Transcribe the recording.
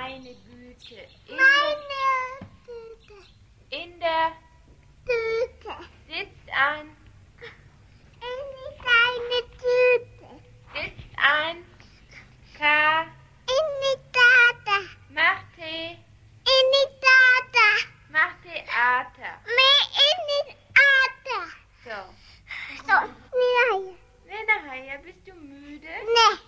meine Güte. Tüte. In der Tüte. sitzt ein. In die kleine Tüte. Sitzt ein. K. In die Tata. Mach Tee. In die Tata. Mach Theater. In die Tata. So. So, wieder hier. Lena, bist du müde? Nee.